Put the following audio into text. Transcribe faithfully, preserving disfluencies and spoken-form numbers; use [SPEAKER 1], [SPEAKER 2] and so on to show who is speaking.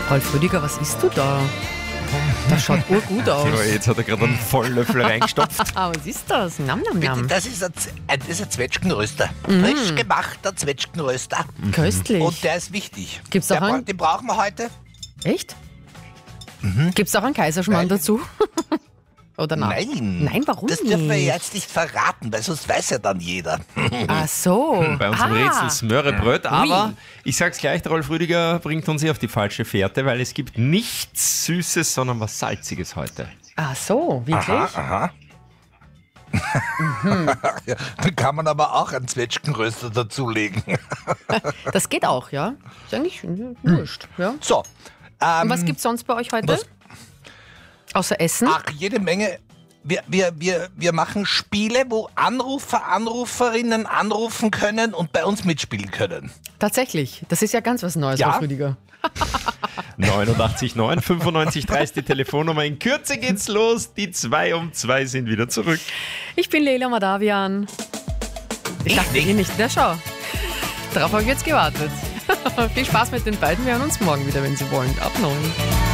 [SPEAKER 1] Ralf Rüdiger, was isst du da? Das schaut urgut aus.
[SPEAKER 2] Ja, jetzt hat er gerade einen Volllöffel reingestopft.
[SPEAKER 1] Ah, was ist das? Nam, nam,
[SPEAKER 3] Bitte,
[SPEAKER 1] nam.
[SPEAKER 3] das ist ein, Z- ein, das ist ein Zwetschgenröster. Frisch gemachter Zwetschgenröster.
[SPEAKER 1] Köstlich.
[SPEAKER 3] Und der ist wichtig.
[SPEAKER 1] Gibt's
[SPEAKER 3] der,
[SPEAKER 1] auch einen?
[SPEAKER 3] bra- Den brauchen wir heute.
[SPEAKER 1] Echt? Gibt es auch einen Kaiserschmarrn
[SPEAKER 3] Nein.
[SPEAKER 1] dazu? Oder nein?
[SPEAKER 3] Nein.
[SPEAKER 1] Nein, warum
[SPEAKER 3] Das dürfen wir
[SPEAKER 1] nicht?
[SPEAKER 3] jetzt nicht verraten, weil sonst weiß ja dann jeder.
[SPEAKER 1] Ach so.
[SPEAKER 2] Bei unserem
[SPEAKER 1] ah.
[SPEAKER 2] Rätsel Smörrebröt. Aber ich sag's gleich, der Rolf Rüdiger bringt uns hier auf die falsche Fährte, weil es gibt nichts Süßes, sondern was Salziges heute.
[SPEAKER 1] Ach so, wirklich?
[SPEAKER 3] Aha. Ja, dann kann man aber auch einen Zwetschgenröster dazulegen.
[SPEAKER 1] Das geht auch, ja? Ist eigentlich hm. wurscht. Ja.
[SPEAKER 3] So. Ähm,
[SPEAKER 1] Und was gibt's sonst bei euch heute?
[SPEAKER 3] was-
[SPEAKER 1] Außer Essen?
[SPEAKER 3] Ach, jede Menge. Wir, wir, wir, wir machen Spiele, wo Anrufer, Anruferinnen anrufen können und bei uns mitspielen können.
[SPEAKER 1] Tatsächlich. Das ist ja ganz was Neues,
[SPEAKER 3] Ja.
[SPEAKER 1] Ralf Rüdiger.
[SPEAKER 2] neunundachtzig neun fünfundneunzig drei ist die Telefonnummer. In Kürze geht's los. Die zwei um zwei sind wieder zurück.
[SPEAKER 1] Ich bin Leila Madavian. Ich
[SPEAKER 3] Ich
[SPEAKER 1] dachte
[SPEAKER 3] nicht.
[SPEAKER 1] eh nicht. Na schau. Darauf habe ich jetzt gewartet. Viel Spaß mit den beiden. Wir hören uns morgen wieder, wenn Sie wollen. Ab neun.